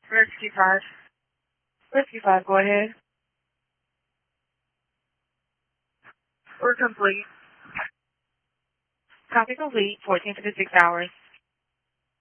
Rescue 5. Rescue 5, go ahead. We're complete. Copy complete, 1456 hours.